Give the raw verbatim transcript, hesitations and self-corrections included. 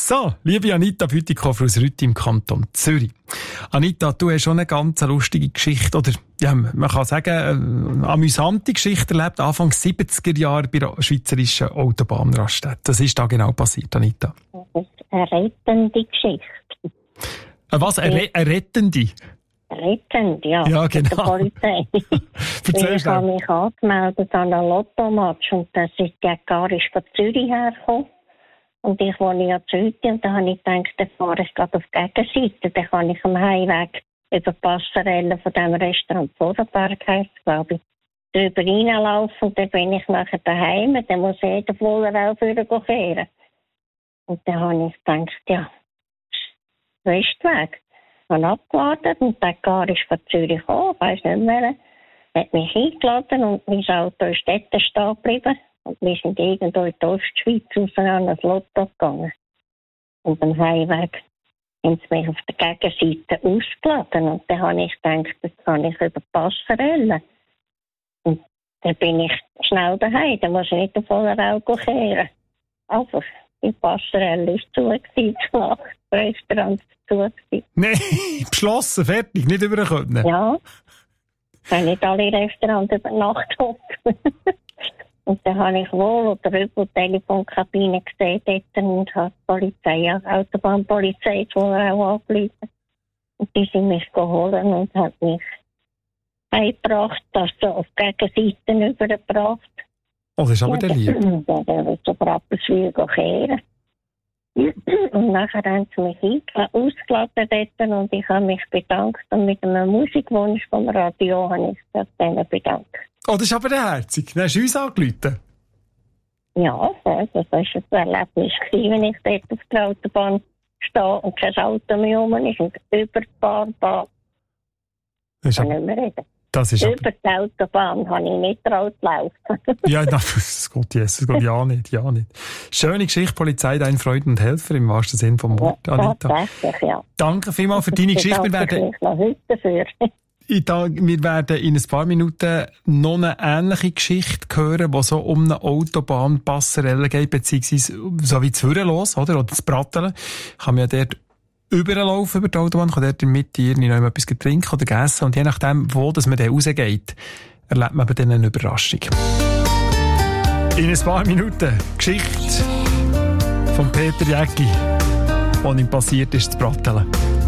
So, liebe Anita Bütikofer aus Rütti im Kanton Zürich. Anita, du hast schon eine ganz lustige Geschichte, oder ja, man kann sagen, eine amüsante Geschichte erlebt, Anfang siebziger Jahre bei der schweizerischen Autobahnraststätte. Was ist da genau passiert, Anita? Das ist eine rettende Geschichte. Was? Eine, Re- eine rettende? Rettend, ja. Ja, genau. Mit der Polizei. Ich habe mich angemeldet an einen Lottomatch und das ist der gar ist von Zürich hergekommen. Und ich wohne ja zu Rütti und da habe ich gedacht, dann fahre ich gerade auf die Gegenseite. Dann kann ich am Heimweg über die Passerelle von dem Restaurant Vorderberg, heisst es, glaube ich, drüber reinlaufen und dann bin ich nachher daheim. Dann muss jeder voller auch kehren. Und dann habe ich gedacht, ja, Westweg. Ich habe abgewartet und der Gar ist von Zürich gekommen, ich weiss nicht mehr. Er hat mich eingeladen und mein Auto ist dort stehen geblieben. Und wir sind irgendwo in die Ostschweiz raus an das Lotto gegangen. Und am Heimweg haben sie mich auf der Gegenseite ausgeladen. Und dann habe ich gedacht, das kann ich über die Passerelle. Und dann bin ich schnell daheim, dann muss ich nicht auf voller Auge kehren. Aber die Passerelle ist zu, das Restaurant war zu. Nein, beschlossen, fertig, nicht über können. Ja, ich habe nicht alle Restaurants über Nacht gehabt. Und dann habe ich wohl oder über die Telefonkabine gesehen dort und habe die Polizei, ja, die Autobahnpolizei, die auch angerufen. Und die sind mich geholt und haben mich heimgebracht, also auf die Gegenseite übergebracht. Oh, das ist aber der Liebe. Ja, dann wird so Rappelswil kehren. Und nachher haben sie mich ausgeladen dort und ich habe mich bedankt. Und mit einem Musikwunsch vom Radio habe ich mich denen bedankt. Oh, das ist aber der Herzig. Dann hast du uns angerufen. Ja, das war ein Erlebnis, wenn ich dort auf der Autobahn stehe und kein Auto mehr rum ist und über die Fahrbahn. Ich kann nicht mehr reden. Das ist über die Autobahn habe ich nicht traut laufen. Ja, das geht Jesus, das geht ja nicht, ja nicht. Schöne Geschichte, Polizei, dein Freund und Helfer, im wahrsten Sinn vom Wort, ja, Anita. Tatsächlich, ja. Danke vielmals für deine Geschichte. Wir werden, ich noch heute dafür. wir werden in ein paar Minuten noch eine ähnliche Geschichte hören, die so um eine Autobahnpasserelle geht, beziehungsweise so wie Zwürrenlos, oder? Oder das Bratteln. Ich kann mir ja dort überlaufen über die Autobahn, kann dort in der Mitte irgendwie noch etwas trinken oder essen. Und je nachdem, wo dass man dann rausgeht, erlebt man dann eine Überraschung. In ein paar Minuten Geschichte von Peter Jäcki, was ihm passiert ist, zu Bratteln.